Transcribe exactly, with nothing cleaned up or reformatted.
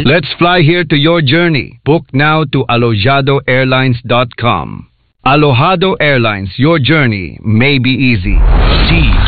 Let's fly here to your journey. Book now to alojado airlines dot com. Alojado Airlines, your journey may be easy. D